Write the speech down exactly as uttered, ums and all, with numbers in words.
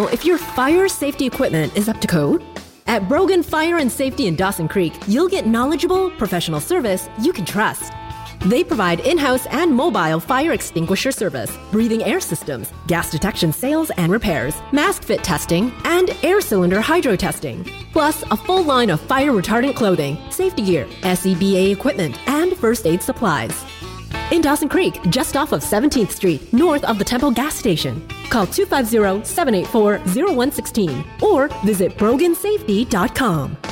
know if your fire safety equipment is up to code? At Brogan Fire and Safety in Dawson Creek, you'll get knowledgeable, professional service you can trust. They provide in-house and mobile fire extinguisher service, breathing air systems, gas detection sales and repairs, mask fit testing, and air cylinder hydro testing. Plus, a full line of fire retardant clothing, safety gear, S C B A equipment, and first aid supplies. In Dawson Creek, just off of seventeenth Street, north of the Temple gas station. Call two five zero, seven eight four, zero one one six or visit brogan safety dot com.